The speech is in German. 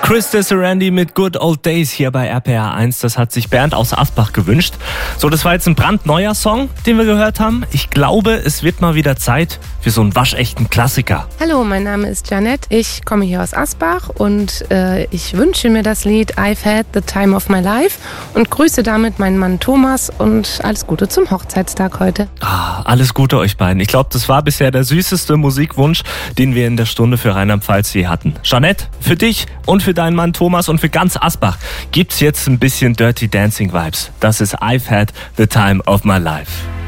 Chris Randy mit Good Old Days hier bei RPR 1. Das hat sich Bernd aus Asbach gewünscht. So, das war jetzt ein brandneuer Song, den wir gehört haben. Ich glaube, es wird mal wieder Zeit für so einen waschechten Klassiker. Hallo, mein Name ist Janet. Ich komme hier aus Asbach und ich wünsche mir das Lied I've Had the Time of My Life und grüße damit meinen Mann Thomas und alles Gute zum Hochzeitstag heute. Alles Gute euch beiden. Ich glaube, das war bisher der süßeste Musikwunsch, den wir in der Stunde für Rheinland-Pfalz je hatten. Jeanette, für dich und für deinen Mann Thomas und für ganz Asbach gibt's jetzt ein bisschen Dirty Dancing Vibes. Das ist I've Had the Time of My Life.